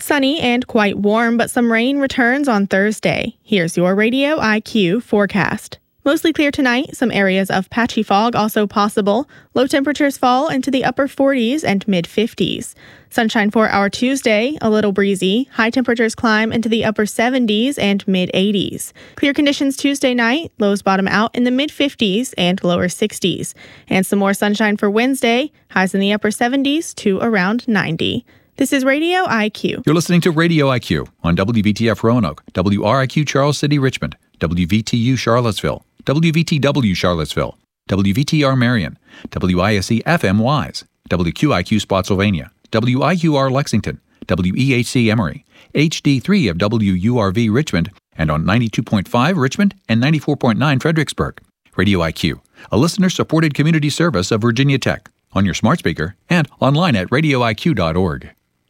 Sunny and quite warm, but some rain returns on Thursday. Here's your Radio IQ forecast. Mostly clear tonight, some areas of patchy fog also possible. Low temperatures fall into the upper 40s and mid-50s. Sunshine for our Tuesday, a little breezy. High temperatures climb into the upper 70s and mid-80s. Clear conditions Tuesday night, lows bottom out in the mid-50s and lower 60s. And some more sunshine for Wednesday, highs in the upper 70s to around 90. This is Radio IQ. You're listening to Radio IQ on WVTF Roanoke, WRIQ Charles City Richmond, WVTU Charlottesville, WVTW Charlottesville, WVTR Marion, WISC FM Wise, WQIQ Spotsylvania, WIUR Lexington, WEHC Emory, HD3 of WURV Richmond, and on 92.5 Richmond and 94.9 Fredericksburg. Radio IQ, a listener-supported community service of Virginia Tech, on your smart speaker and online at radioiq.org.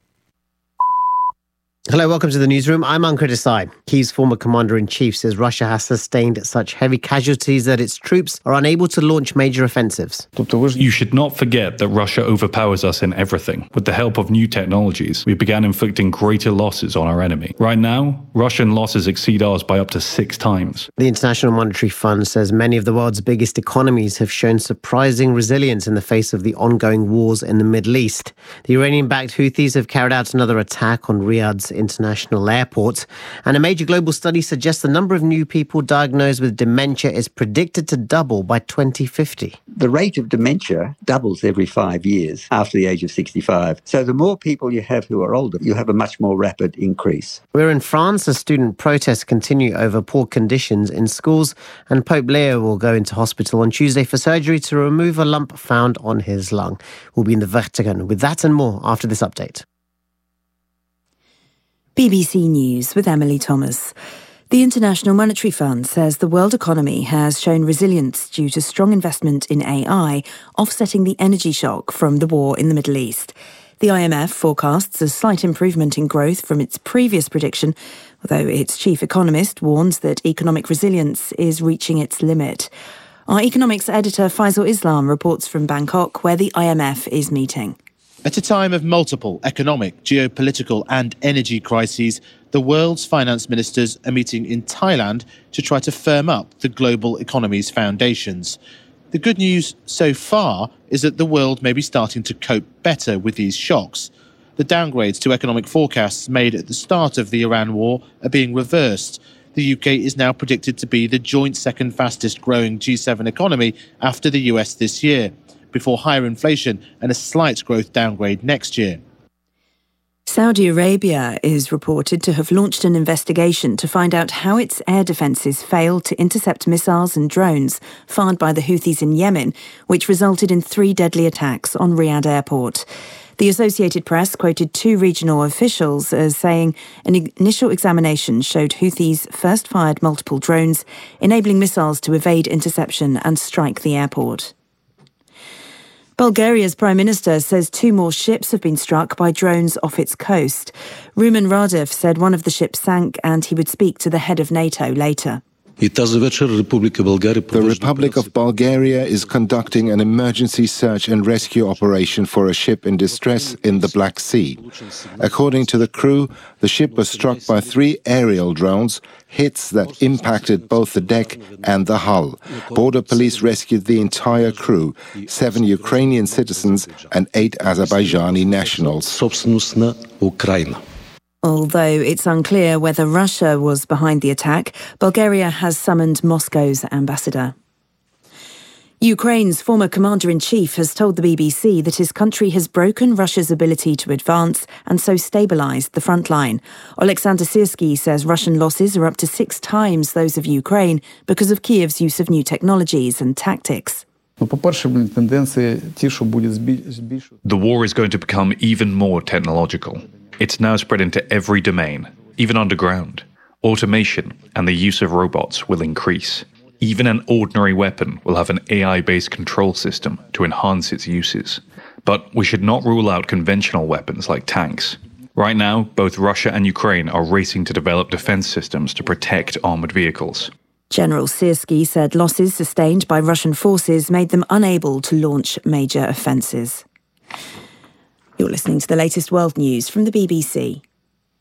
Hello, welcome to the newsroom. I'm Ankur Desai. Kyiv's former commander-in-chief says Russia has sustained such heavy casualties that its troops are unable to launch major offensives. You should not forget that Russia overpowers us in everything. With the help of new technologies, we began inflicting greater losses on our enemy. Right now, Russian losses exceed ours by up to 6 times. The International Monetary Fund says many of the world's biggest economies have shown surprising resilience in the face of the ongoing wars in the Middle East. The Iranian-backed Houthis have carried out another attack on Riyadh's international airport, and a major global study suggests the number of new people diagnosed with dementia is predicted to double by 2050. The rate of dementia doubles every 5 years after the age of 65. So the more people you have who are older, you have a much more rapid increase. We're in France as student protests continue over poor conditions in schools, and Pope Leo will go into hospital on Tuesday for surgery to remove a lump found on his lung. We'll be in the Vatican with that and more after this update. BBC News with Emily Thomas. The International Monetary Fund says the world economy has shown resilience due to strong investment in AI, offsetting the energy shock from the war in the Middle East. The IMF forecasts a slight improvement in growth from its previous prediction, although its chief economist warns that economic resilience is reaching its limit. Our economics editor Faisal Islam reports from Bangkok, where the IMF is meeting. At a time of multiple economic, geopolitical and energy crises, the world's finance ministers are meeting in Thailand to try to firm up the global economy's foundations. The good news so far is that the world may be starting to cope better with these shocks. The downgrades to economic forecasts made at the start of the Iran war are being reversed. The UK is now predicted to be the joint second fastest growing G7 economy after the US this year, before higher inflation and a slight growth downgrade next year. Saudi Arabia is reported to have launched an investigation to find out how its air defences failed to intercept missiles and drones fired by the Houthis in Yemen, which resulted in 3 deadly attacks on Riyadh Airport. The Associated Press quoted 2 regional officials as saying an initial examination showed Houthis first fired multiple drones, enabling missiles to evade interception and strike the airport. Bulgaria's Prime Minister says 2 more ships have been struck by drones off its coast. Rumen Radev said one of the ships sank and he would speak to the head of NATO later. The Republic of Bulgaria is conducting an emergency search and rescue operation for a ship in distress in the Black Sea. According to the crew, the ship was struck by 3 aerial drones, hits that impacted both the deck and the hull. Border police rescued the entire crew, 7 Ukrainian citizens and 8 Azerbaijani nationals. Although it's unclear whether Russia was behind the attack, Bulgaria has summoned Moscow's ambassador. Ukraine's former commander-in-chief has told the BBC that his country has broken Russia's ability to advance and so stabilised the front line. Oleksandr Syrsky says Russian losses are up to 6 times those of Ukraine because of Kyiv's use of new technologies and tactics. The war is going to become even more technological. It's now spread into every domain, even underground. Automation and the use of robots will increase. Even an ordinary weapon will have an AI-based control system to enhance its uses. But we should not rule out conventional weapons like tanks. Right now, both Russia and Ukraine are racing to develop defense systems to protect armored vehicles. General Syrsky said losses sustained by Russian forces made them unable to launch major offences. You're listening to the latest world news from the BBC.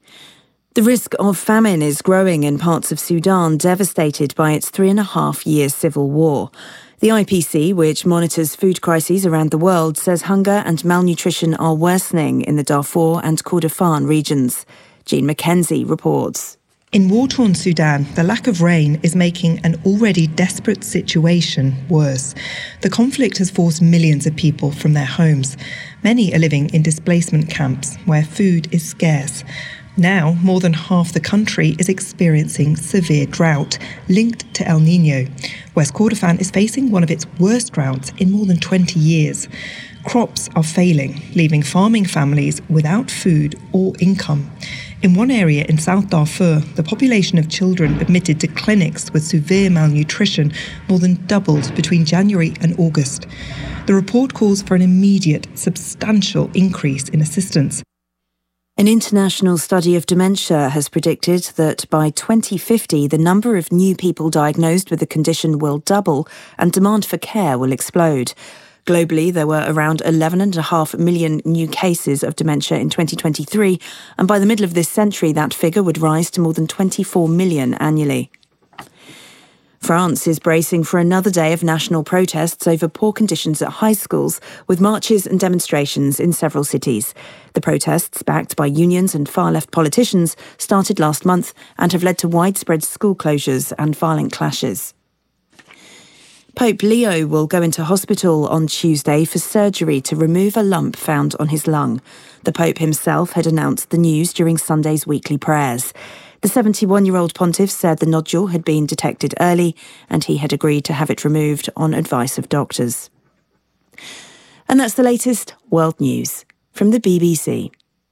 The risk of famine is growing in parts of Sudan devastated by its 3.5-year civil war. The IPC, which monitors food crises around the world, says hunger and malnutrition are worsening in the Darfur and Kordofan regions. Jean Mackenzie reports. In war-torn Sudan, the lack of rain is making an already desperate situation worse. The conflict has forced millions of people from their homes. Many are living in displacement camps where food is scarce. Now, more than half the country is experiencing severe drought linked to El Niño. West Kordofan is facing one of its worst droughts in more than 20 years. Crops are failing, leaving farming families without food or income. In one area in South Darfur, the population of children admitted to clinics with severe malnutrition more than doubled between January and August. The report calls for an immediate, substantial increase in assistance. An international study of dementia has predicted that by 2050, the number of new people diagnosed with the condition will double and demand for care will explode. Globally, there were around 11.5 million new cases of dementia in 2023, and by the middle of this century, that figure would rise to more than 24 million annually. France is bracing for another day of national protests over poor conditions at high schools, with marches and demonstrations in several cities. The protests, backed by unions and far-left politicians, started last month and have led to widespread school closures and violent clashes. Pope Leo will go into hospital on Tuesday for surgery to remove a lump found on his lung. The Pope himself had announced the news during Sunday's weekly prayers. The 71-year-old pontiff said the nodule had been detected early and he had agreed to have it removed on advice of doctors. And that's the latest world news from the BBC.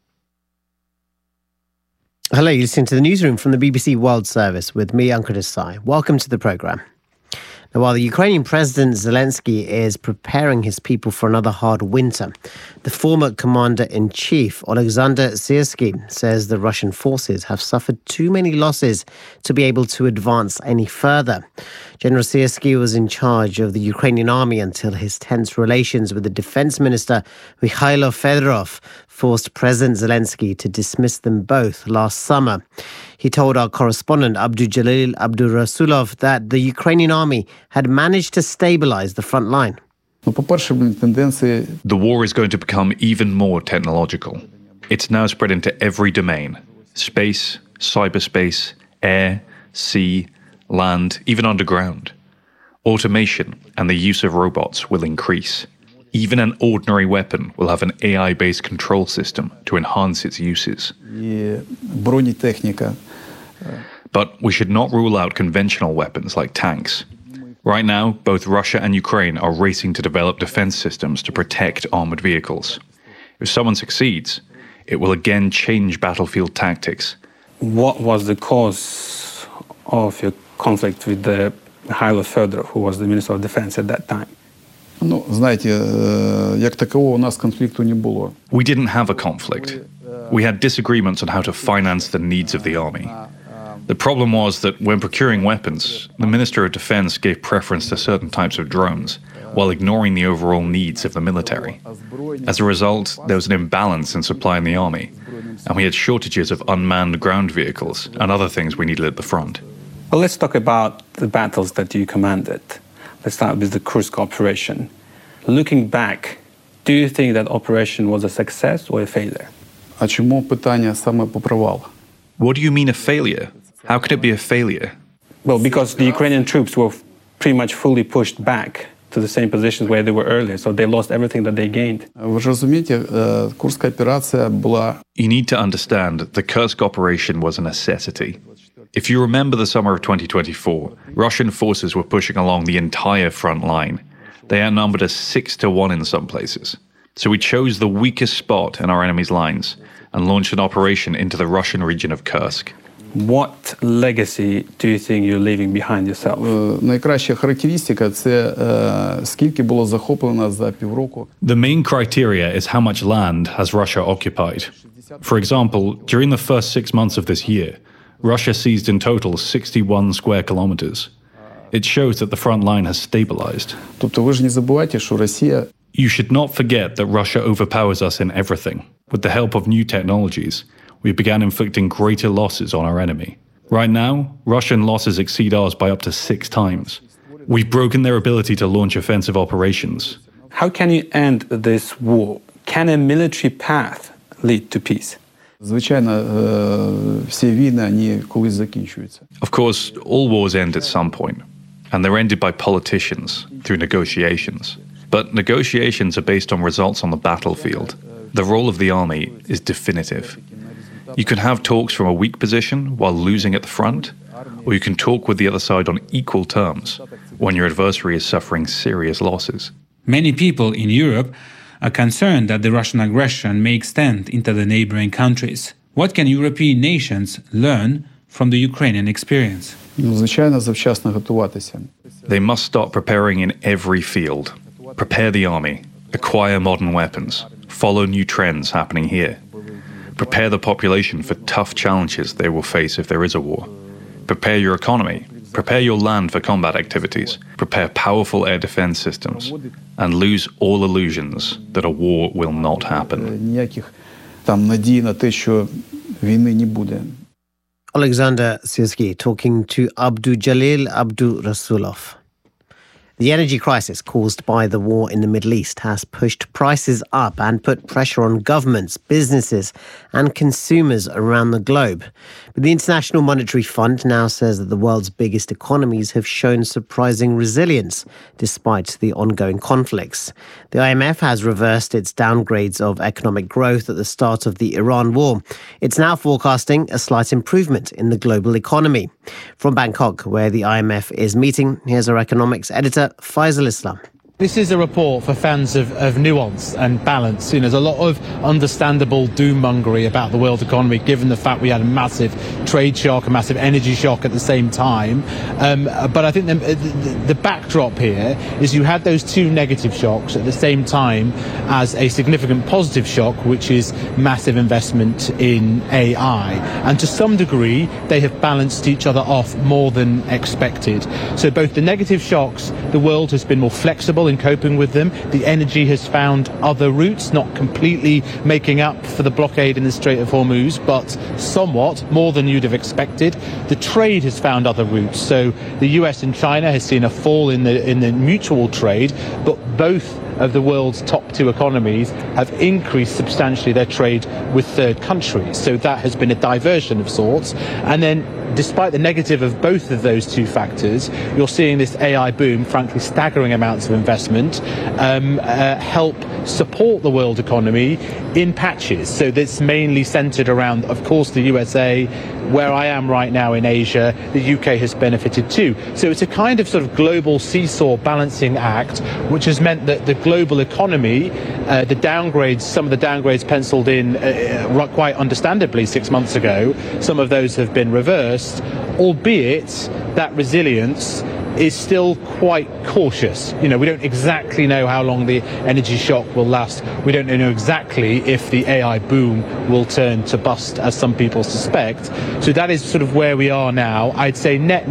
Hello, you're listening to the newsroom from the BBC World Service with me, Ankur Desai. Welcome to the programme. Now, while the Ukrainian President Zelensky is preparing his people for another hard winter, the former Commander-in-Chief, Alexander Syrsky, says the Russian forces have suffered too many losses to be able to advance any further. General Syrsky was in charge of the Ukrainian army until his tense relations with the defense minister, Mikhailo Fedorov, forced President Zelensky to dismiss them both last summer. He told our correspondent Abdujalil Abdurasulov that the Ukrainian army had managed to stabilize the front line. The war is going to become even more technological. It's now spread into every domain: space, cyberspace, air, sea, land, even underground. Automation and the use of robots will increase. Even an ordinary weapon will have an AI-based control system to enhance its uses. But we should not rule out conventional weapons like tanks. Right now, both Russia and Ukraine are racing to develop defense systems to protect armored vehicles. If someone succeeds, it will again change battlefield tactics. What was the cause of your conflict with the Mikhailo Fedorov, who was the Minister of Defense at that time? We didn't have a conflict. We had disagreements on how to finance the needs of the army. The problem was that when procuring weapons, the Minister of Defense gave preference to certain types of drones, while ignoring the overall needs of the military. As a result, there was an imbalance in supply in the army, and we had shortages of unmanned ground vehicles and other things we needed at the front. Well, let's talk about the battles that you commanded. Let's start with the Kursk operation. Looking back, do you think that operation was a success or a failure? What do you mean a failure? How could it be a failure? Well, because the Ukrainian troops were pretty much fully pushed back to the same positions where they were earlier, so they lost everything that they gained. You need to understand the Kursk operation was a necessity. If you remember the summer of 2024, Russian forces were pushing along the entire front line. They outnumbered us 6-1 in some places. So we chose the weakest spot in our enemy's lines and launched an operation into the Russian region of Kursk. What legacy do you think you're leaving behind yourself? The main criteria is how much land has Russia occupied. For example, during the first 6 months of this year, Russia seized in total 61 square kilometers. It shows that the front line has stabilized. You should not forget that Russia overpowers us in everything. With the help of new technologies, we began inflicting greater losses on our enemy. Right now, Russian losses exceed ours by up to 6 times. We've broken their ability to launch offensive operations. How can you end this war? Can a military path lead to peace? Of course, all wars end at some point, and they're ended by politicians through negotiations. But negotiations are based on results on the battlefield. The role of the army is definitive. You can have talks from a weak position while losing at the front, or you can talk with the other side on equal terms when your adversary is suffering serious losses. Many people in Europe are concerned that the Russian aggression may extend into the neighboring countries. What can European nations learn from the Ukrainian experience? They must start preparing in every field. Prepare the army, acquire modern weapons, follow new trends happening here. Prepare the population for tough challenges they will face if there is a war. Prepare your economy, prepare your land for combat activities, prepare powerful air defense systems, and lose all illusions that a war will not happen. Alexander Syrskyi talking to Abdujalil Abdurasulov. The energy crisis caused by the war in the Middle East has pushed prices up and put pressure on governments, businesses and consumers around the globe. But the International Monetary Fund now says that the world's biggest economies have shown surprising resilience despite the ongoing conflicts. The IMF has reversed its downgrades of economic growth at the start of the Iran war. It's now forecasting a slight improvement in the global economy. From Bangkok, where the IMF is meeting, here's our economics editor, Faisal Islam. This is a report for fans of nuance and balance. There's a lot of understandable doom-mongery about the world economy, given the fact we had a massive trade shock, a massive energy shock at the same time. But I think the backdrop here is you had those two negative shocks at the same time as a significant positive shock, which is massive investment in AI. And to some degree, they have balanced each other off more than expected. So both the negative shocks, the world has been more flexible in coping with them. The energy has found other routes, not completely making up for the blockade in the Strait of Hormuz, but somewhat more than you'd have expected. The trade has found other routes. So the US and China has seen a fall in the mutual trade, but both of the world's top two economies have increased substantially their trade with third countries. So that has been a diversion of sorts. And then despite the negative of both of those two factors, you're seeing this AI boom, frankly staggering amounts of investment, help support the world economy in patches. So that's mainly centered around, of course, the USA. Where I am right now in Asia, the UK has benefited too. So it's a kind of sort of global seesaw balancing act, which has meant that the global economy, the downgrades, some of the downgrades penciled in quite understandably 6 months ago, some of those have been reversed, albeit that resilience is still quite cautious. We don't exactly know how long the energy shock will last. We don't know exactly if the AI boom will turn to bust, as some people suspect. So that is sort of where we are now. I'd say net,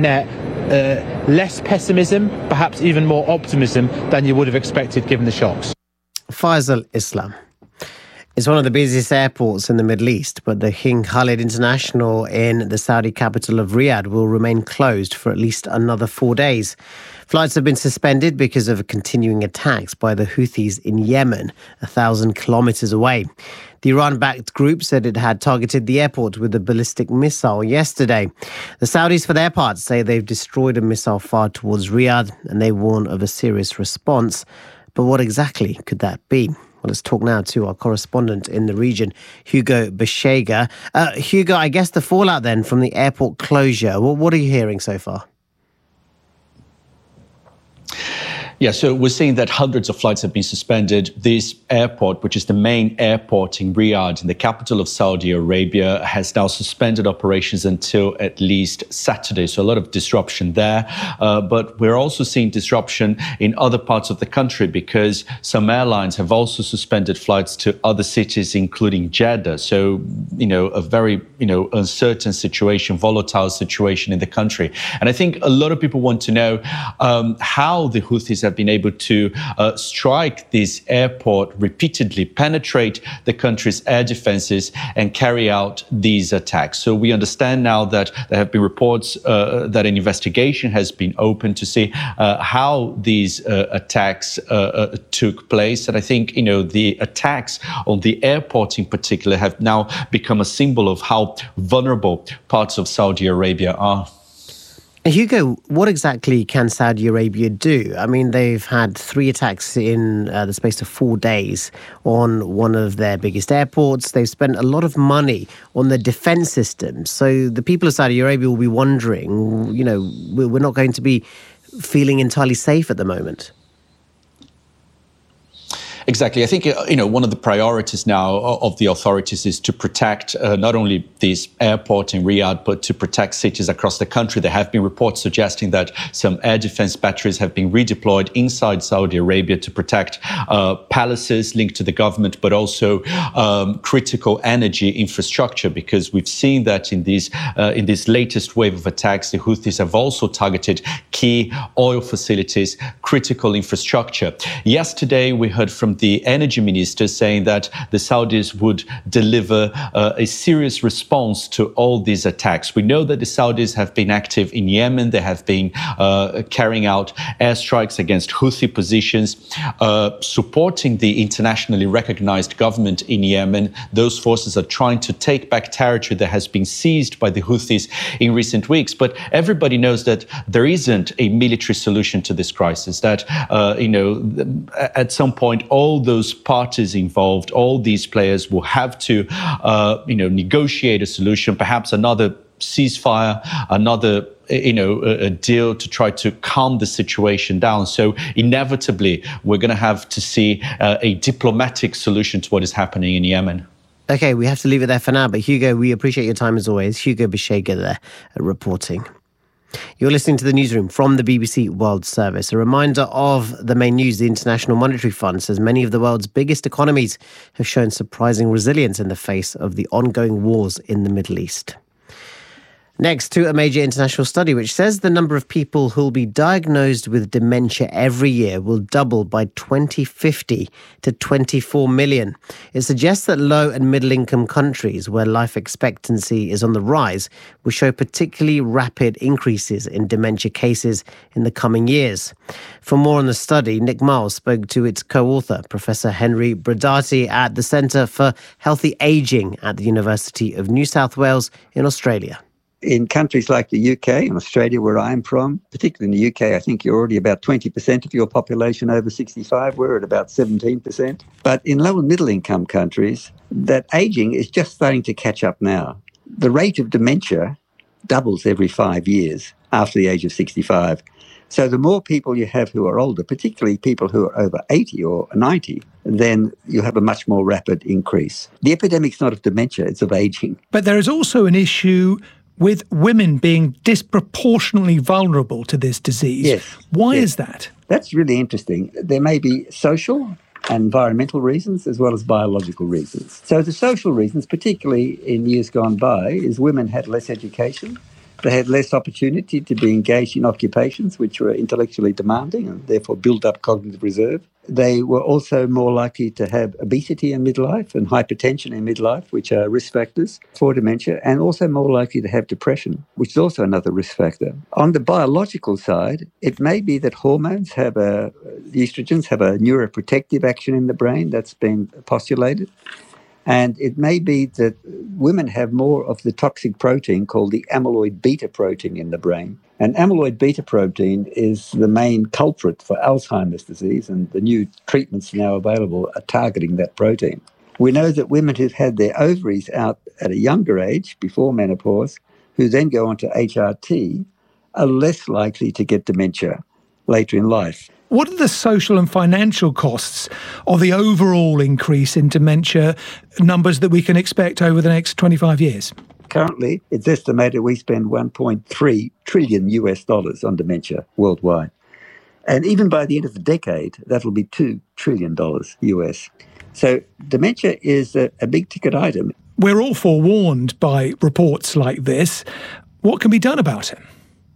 less pessimism, perhaps even more optimism than you would have expected given the shocks. Faisal Islam. It's one of the busiest airports in the Middle East, but the King Khalid International in the Saudi capital of Riyadh will remain closed for at least another 4 days. Flights have been suspended because of continuing attacks by the Houthis in Yemen, 1,000 kilometers away. The Iran-backed group said it had targeted the airport with a ballistic missile yesterday. The Saudis, for their part, say they've destroyed a missile fired towards Riyadh, and they warn of a serious response. But what exactly could that be? Well, let's talk now to our correspondent in the region, Hugo Beshega. Hugo, I guess the fallout then from the airport closure, what are you hearing so far? Yeah, so we're seeing that hundreds of flights have been suspended. This airport, which is the main airport in Riyadh, in the capital of Saudi Arabia, has now suspended operations until at least Saturday. So a lot of disruption there. But we're also seeing disruption in other parts of the country because some airlines have also suspended flights to other cities, including Jeddah. So, a very, uncertain situation, volatile situation in the country. And I think a lot of people want to know how the Houthis have have been able to strike this airport repeatedly, penetrate the country's air defenses, and carry out these attacks. So we understand now that there have been reports that an investigation has been opened to see how these attacks took place. And I think, the attacks on the airport in particular have now become a symbol of how vulnerable parts of Saudi Arabia are. Hugo, what exactly can Saudi Arabia do? I mean, they've had 3 attacks in the space of 4 days on one of their biggest airports. They've spent a lot of money on the defense system. So the people of Saudi Arabia will be wondering, we're not going to be feeling entirely safe at the moment. Exactly. I think, one of the priorities now of the authorities is to protect not only this airport in Riyadh, but to protect cities across the country. There have been reports suggesting that some air defense batteries have been redeployed inside Saudi Arabia to protect palaces linked to the government, but also critical energy infrastructure, because we've seen that in this latest wave of attacks, the Houthis have also targeted key oil facilities, critical infrastructure. Yesterday, we heard from the energy minister saying that the Saudis would deliver a serious response to all these attacks. We know that the Saudis have been active in Yemen. They have been carrying out airstrikes against Houthi positions, supporting the internationally recognized government in Yemen. Those forces are trying to take back territory that has been seized by the Houthis in recent weeks. But everybody knows that there isn't a military solution to this crisis, that, at some point, all those parties involved, all these players will have to, negotiate a solution, perhaps another ceasefire, another a deal to try to calm the situation down. So inevitably, we're going to have to see a diplomatic solution to what is happening in Yemen. Okay, we have to leave it there for now. But Hugo, we appreciate your time as always. Hugo Bishega there reporting. You're listening to the newsroom from the BBC World Service. A reminder of the main news. The International Monetary Fund says many of the world's biggest economies have shown surprising resilience in the face of the ongoing wars in the Middle East. Next to a major international study which says the number of people who will be diagnosed with dementia every year will double by 2050 to 24 million. It suggests that low and middle income countries where life expectancy is on the rise will show particularly rapid increases in dementia cases in the coming years. For more on the study, Nick Miles spoke to its co-author, Professor Henry Brodati at the Centre for Healthy Ageing at the University of New South Wales in Australia. In countries like the UK and Australia, where I'm from, particularly in the UK, I think you're already about 20% of your population over 65. We're at about 17%. But in low and middle income countries, that ageing is just starting to catch up now. The rate of dementia doubles every 5 years after the age of 65. So the more people you have who are older, particularly people who are over 80 or 90, then you have a much more rapid increase. The epidemic's not of dementia, it's of ageing. But there is also an issue with women being disproportionately vulnerable to this disease. Yes. Why is that? That's really interesting. There may be social and environmental reasons as well as biological reasons. So the social reasons, particularly in years gone by, is women had less education. They had less opportunity to be engaged in occupations which were intellectually demanding and therefore build up cognitive reserve. They were also more likely to have obesity in midlife and hypertension in midlife, which are risk factors for dementia, and also more likely to have depression, which is also another risk factor. On the biological side, it may be that hormones the estrogens have a neuroprotective action in the brain that's been postulated. And it may be that women have more of the toxic protein called the amyloid beta protein in the brain. And amyloid beta protein is the main culprit for Alzheimer's disease, and the new treatments now available are targeting that protein. We know that women who've had their ovaries out at a younger age, before menopause, who then go on to HRT, are less likely to get dementia later in life. What are the social and financial costs of the overall increase in dementia numbers that we can expect over the next 25 years? Currently, it's estimated we spend $1.3 trillion on dementia worldwide. And even by the end of the decade, that'll be $2 trillion US. So dementia is a big ticket item. We're all forewarned by reports like this. What can be done about it?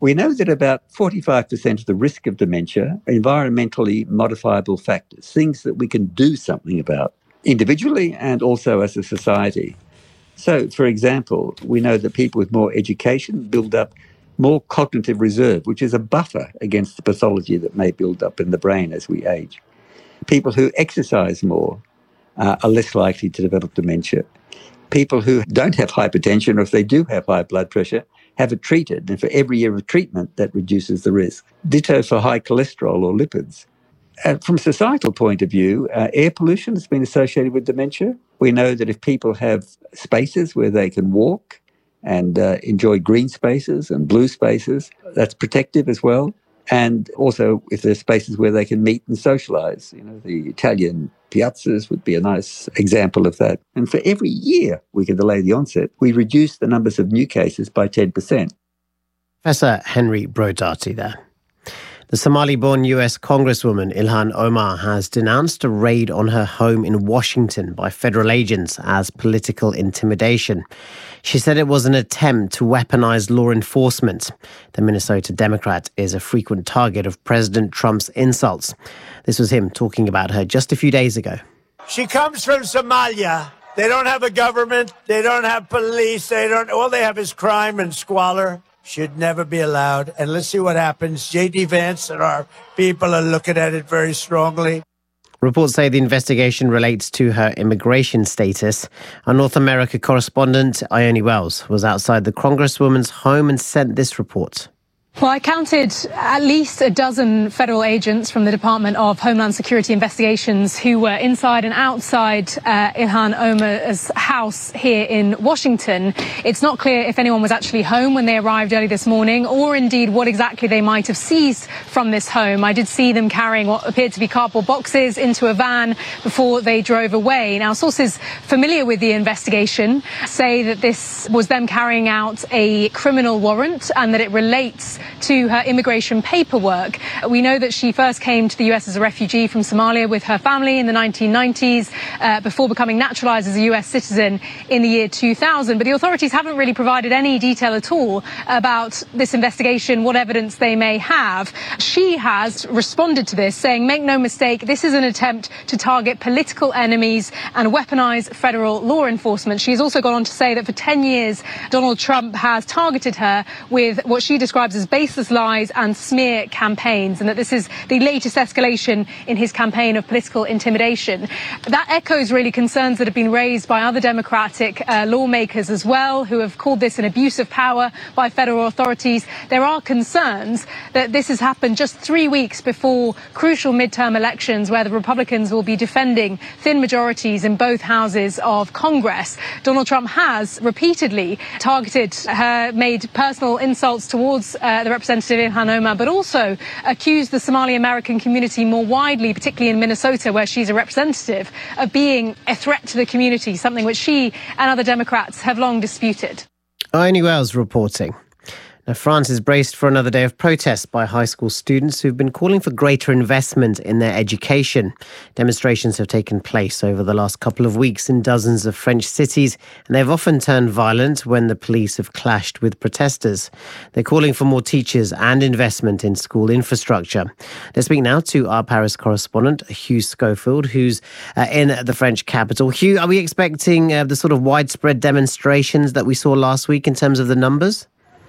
We know that about 45% of the risk of dementia are environmentally modifiable factors, things that we can do something about individually and also as a society. So, for example, we know that people with more education build up more cognitive reserve, which is a buffer against the pathology that may build up in the brain as we age. People who exercise more are less likely to develop dementia. People who don't have hypertension, or if they do have high blood pressure, have it treated. And for every year of treatment, that reduces the risk. Ditto for high cholesterol or lipids. From a societal point of view, air pollution has been associated with dementia. We know that if people have spaces where they can walk and enjoy green spaces and blue spaces, that's protective as well. And also if there's spaces where they can meet and socialise. You know, the Italian piazzas would be a nice example of that. And for every year we can delay the onset, we reduce the numbers of new cases by 10%. Professor Henry Brodaty there. The Somali-born US Congresswoman Ilhan Omar has denounced a raid on her home in Washington by federal agents as political intimidation. She said it was an attempt to weaponize law enforcement. The Minnesota Democrat is a frequent target of President Trump's insults. This was him talking about her just a few days ago. She comes from Somalia. They don't have a government. They don't have police. All they have is crime and squalor. Should never be allowed. And let's see what happens. J.D. Vance and our people are looking at it very strongly. Reports say the investigation relates to her immigration status. Our North America correspondent, Ione Wells, was outside the Congresswoman's home and sent this report. Well, I counted at least a dozen federal agents from the Department of Homeland Security Investigations who were inside and outside Ilhan Omar's house here in Washington. It's not clear if anyone was actually home when they arrived early this morning, or indeed what exactly they might have seized from this home. I did see them carrying what appeared to be cardboard boxes into a van before they drove away. Now, sources familiar with the investigation say that this was them carrying out a criminal warrant and that it relates to her immigration paperwork. We know that she first came to the US as a refugee from Somalia with her family in the 1990s before becoming naturalized as a US citizen in the year 2000. But the authorities haven't really provided any detail at all about this investigation, what evidence they may have. She has responded to this, saying, make no mistake, this is an attempt to target political enemies and weaponize federal law enforcement. She's also gone on to say that for 10 years, Donald Trump has targeted her with what she describes as baseless lies and smear campaigns, and that this is the latest escalation in his campaign of political intimidation. That echoes really concerns that have been raised by other Democratic lawmakers as well, who have called this an abuse of power by federal authorities. There are concerns that this has happened just 3 weeks before crucial midterm elections, where the Republicans will be defending thin majorities in both houses of Congress. Donald Trump has repeatedly targeted her, made personal insults towards the Representative Ilhan Omar, but also accused the Somali American community more widely, particularly in Minnesota, where she's a representative, of being a threat to the community, something which she and other Democrats have long disputed. Ione Wells reporting. Now, France is braced for another day of protests by high school students who've been calling for greater investment in their education. Demonstrations have taken place over the last couple of weeks in dozens of French cities, and they've often turned violent when the police have clashed with protesters. They're calling for more teachers and investment in school infrastructure. Let's speak now to our Paris correspondent, Hugh Schofield, who's in the French capital. Hugh, are we expecting the sort of widespread demonstrations that we saw last week in terms of the numbers?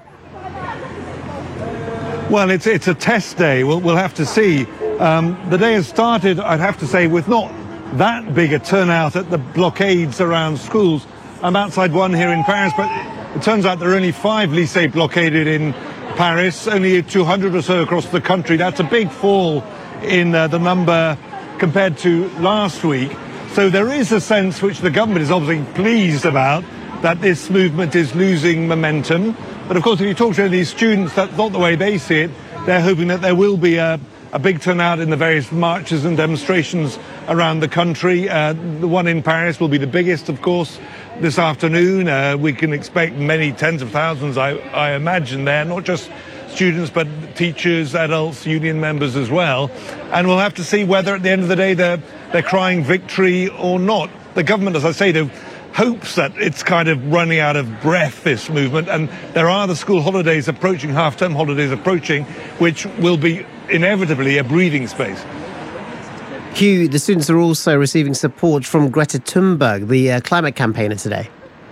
Well, it's a test day. We'll have to see. The day has started, I'd have to say, with not that big a turnout at the blockades around schools. I'm outside one here in Paris, but it turns out there are only 5 lycées blockaded in Paris, only 200 or so across the country. That's a big fall in the number compared to last week. So there is a sense, which the government is obviously pleased about, that this movement is losing momentum. But of course, if you talk to these students, that's not the way they see it. They're hoping that there will be a big turnout in the various marches and demonstrations around the country. The one in Paris will be the biggest, of course, this afternoon. We can expect many tens of thousands, I imagine, there, not just students, but teachers, adults, union members as well. And we'll have to see whether at the end of the day they're crying victory or not. The government, as I say, hopes that it's kind of running out of breath, this movement, and there are the school holidays approaching, half-term holidays approaching, which will be inevitably a breathing space. Hugh, the students are also receiving support from Greta Thunberg, the climate campaigner, today.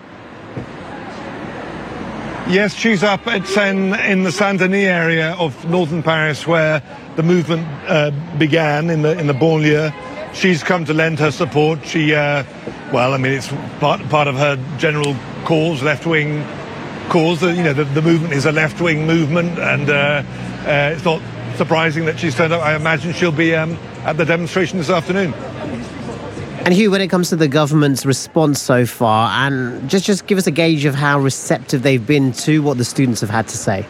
Yes, she's up at Seine in the Saint-Denis area of northern Paris, where the movement began in the banlieue. She's come to lend her support. She, it's part of her general cause, left-wing cause. The movement is a left-wing movement, and it's not surprising that she's turned up. I imagine she'll be at the demonstration this afternoon. And Hugh, when it comes to the government's response so far, and just give us a gauge of how receptive they've been to what the students have had to say.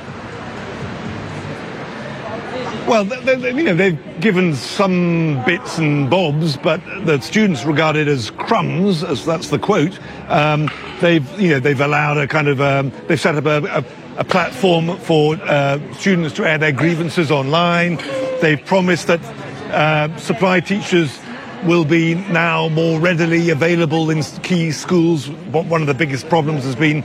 Well, they've given some bits and bobs, but the students regard it as crumbs, as that's the quote. They've allowed a kind of they've set up a platform for students to air their grievances online. They've promised that supply teachers will be now more readily available in key schools. One of the biggest problems has been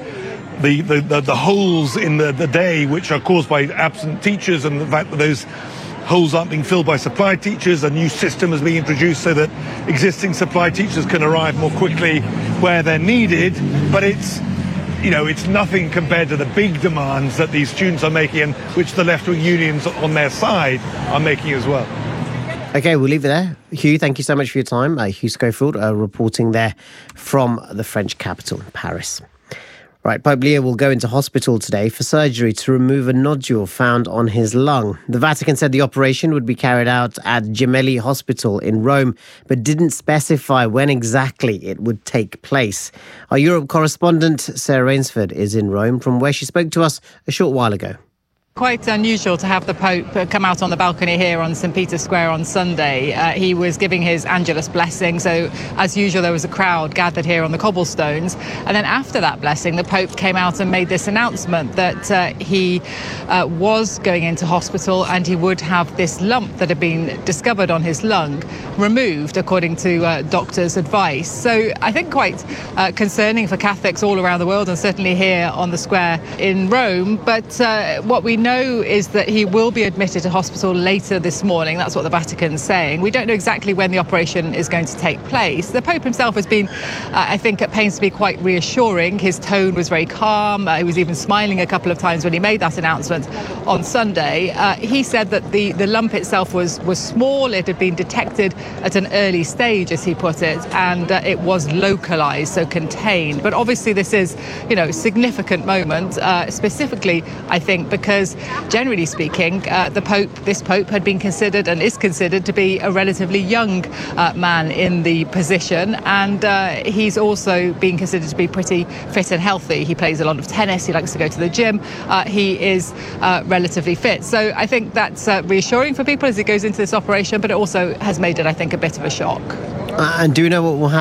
the holes in the day, which are caused by absent teachers, and the fact that those holes aren't being filled by supply teachers. A new system is being introduced so that existing supply teachers can arrive more quickly where they're needed. But it's nothing compared to the big demands that these students are making, and which the left-wing unions on their side are making as well. OK, we'll leave it there. Hugh, thank you so much for your time. Hugh Schofield reporting there from the French capital, Paris. Right, Pope Leo will go into hospital today for surgery to remove a nodule found on his lung. The Vatican said the operation would be carried out at Gemelli Hospital in Rome, but didn't specify when exactly it would take place. Our Europe correspondent, Sarah Rainsford, is in Rome, from where she spoke to us a short while ago. Quite unusual to have the Pope come out on the balcony here on St. Peter's Square on Sunday. He was giving his Angelus blessing, so as usual there was a crowd gathered here on the cobblestones. And then after that blessing, the Pope came out and made this announcement that he was going into hospital and he would have this lump that had been discovered on his lung removed, according to doctors' advice. So I think quite concerning for Catholics all around the world, and certainly here on the square in Rome. But what we know is that he will be admitted to hospital later this morning. That's what the Vatican's saying. We don't know exactly when the operation is going to take place. The Pope himself has been, I think, at pains to be quite reassuring. His tone was very calm. He was even smiling a couple of times when he made that announcement on Sunday. He said that the lump itself was small. It had been detected at an early stage, as he put it, and it was localized, so contained. But obviously this is, a significant moment, specifically, I think, because generally speaking, this Pope had been considered and is considered to be a relatively young man in the position, and he's also been considered to be pretty fit and healthy. He plays a lot of tennis, he likes to go to the gym, he is relatively fit. So I think that's reassuring for people as he goes into this operation, but it also has made it, I think, a bit of a shock. And do you know what will happen